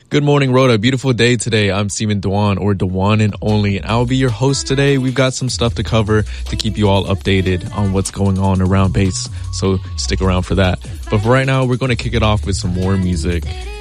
Good morning, Rhoda. Beautiful day today. I'm Seaman Dewan, or Dewan and Only, and I'll be your host today. We've got some stuff to cover to keep you all updated on what's going on around bass, so stick around for that. But for right now, we're going to kick it off with some more music.